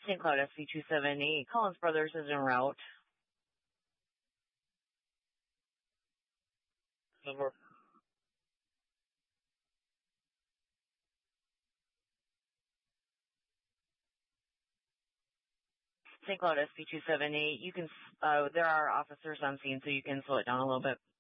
St. Cloud SV278, Collins Brothers is en route. Number. St. Cloud SV278, you can, there are officers on scene, so you can slow it down a little bit.